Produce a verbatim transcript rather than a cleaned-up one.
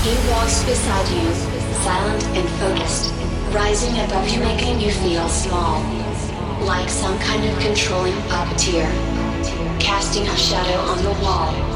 He walks beside you, silent and focused, rising above you, making you feel small, like some kind of controlling puppeteer, casting a shadow on the wall.